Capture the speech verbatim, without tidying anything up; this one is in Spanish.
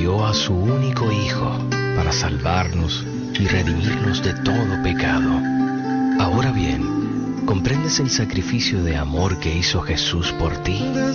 envió a su único Hijo para salvarnos y redimirnos de todo pecado. Ahora bien, ¿comprendes el sacrificio de amor que hizo Jesús por ti?